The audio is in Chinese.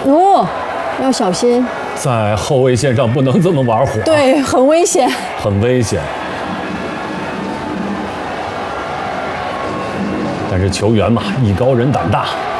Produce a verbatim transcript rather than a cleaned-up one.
哦，要小心， 在后卫线上不能这么玩火， 对，很危险， 很危险。但是球员嘛，艺高人胆大。